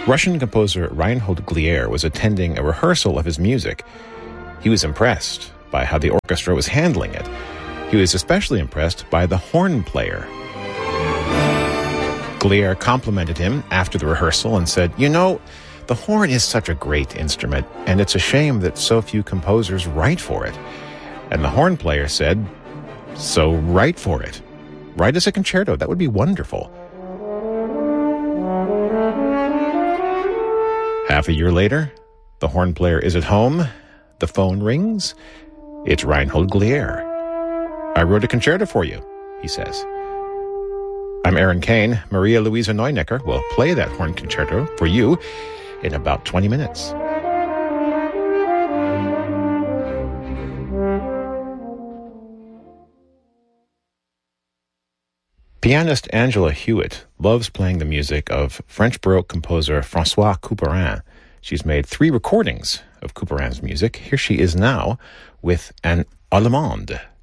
Russian composer Reinhold Glier was attending a rehearsal of his music. He was impressed by how the orchestra was handling it. He was especially impressed by the horn player. Glier complimented him after the rehearsal and said, "You know, the horn is such a great instrument, and it's a shame that so few composers write for it." And the horn player said, "So write for it. Write us a concerto. That would be wonderful." Half a year later, the horn player is at home. The phone rings. It's Reinhold Glier. "I wrote a concerto for you," he says. I'm Aaron Kane. Maria Luisa Neunecker will play that horn concerto for you in about 20 minutes. Pianist Angela Hewitt loves playing the music of French Baroque composer François Couperin. She's made 3 recordings of Couperin's music. Here she is now with an Allemande.